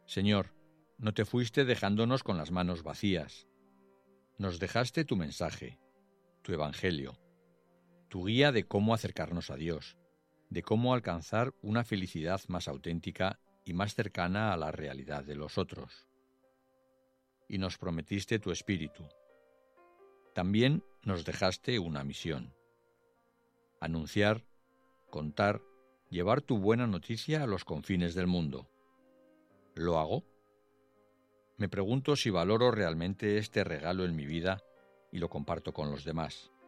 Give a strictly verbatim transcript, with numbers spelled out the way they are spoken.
Señor, no te fuiste dejándonos con las manos vacías. Nos dejaste tu mensaje, tu evangelio, tu guía de cómo acercarnos a Dios, de cómo alcanzar una felicidad más auténtica y más cercana a la realidad de los otros. Y nos prometiste tu espíritu. También nos dejaste una misión: anunciar, contar, llevar tu buena noticia a los confines del mundo. ¿Lo hago? Me pregunto si valoro realmente este regalo en mi vida y lo comparto con los demás.